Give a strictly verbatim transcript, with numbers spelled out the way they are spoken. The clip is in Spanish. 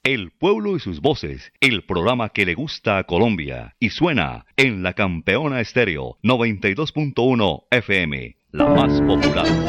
El pueblo y sus voces, el programa que le gusta a Colombia y suena en la Campeona Estéreo noventa y dos punto uno F M, la más popular.